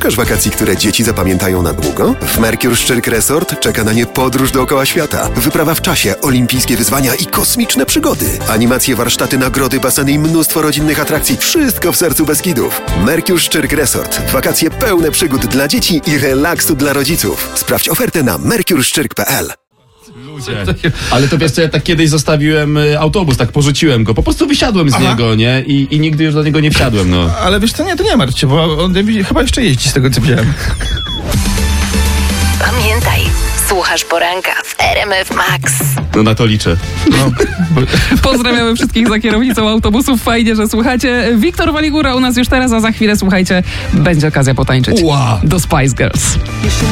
Szukasz wakacji, które dzieci zapamiętają na długo? W Mercure Szczyrk Resort czeka na nie podróż dookoła świata, wyprawa w czasie, olimpijskie wyzwania i kosmiczne przygody. Animacje, warsztaty, nagrody, baseny i mnóstwo rodzinnych atrakcji. Wszystko w sercu Beskidów. Mercure Szczyrk Resort. Wakacje pełne przygód dla dzieci i relaksu dla rodziców. Sprawdź ofertę na mercureszczyrk.pl. Ale to wiesz co, ja tak kiedyś zostawiłem autobus, tak porzuciłem go, po prostu wysiadłem z niego, nie? I nigdy już do niego nie wsiadłem, no. Ale wiesz co, to nie martw się, bo on chyba jeszcze jeździ z tego, co widziałem. Pamiętaj, słuchasz poranka w RMF Max. No na to liczę. No. Pozdrawiamy wszystkich za kierownicą autobusów. Fajnie, że słuchacie. Wiktor Waligura u nas już teraz, a za chwilę, słuchajcie, będzie okazja potańczyć. Ua. Do Spice Girls.